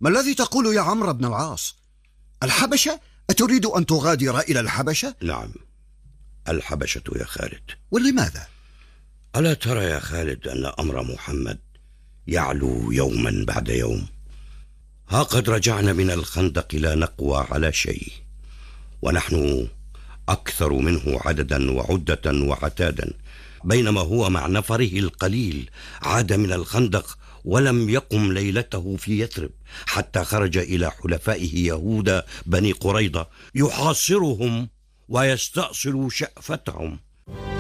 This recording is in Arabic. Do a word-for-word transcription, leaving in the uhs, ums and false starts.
ما الذي تقول يا عمرو بن العاص؟ الحبشة؟ أتريد أن تغادر إلى الحبشة؟ نعم، الحبشة يا خالد. ولماذا؟ ألا ترى يا خالد أن أمر محمد يعلو يوما بعد يوم؟ ها قد رجعنا من الخندق لا نقوى على شيء، ونحن أكثر منه عددا وعدة وعتادا، بينما هو مع نفره القليل عاد من الخندق ولم يقم ليلته في يثرب، حتى خرج إلى حلفائه يهود بني قريظة يحاصرهم ويستأصل شأفتهم.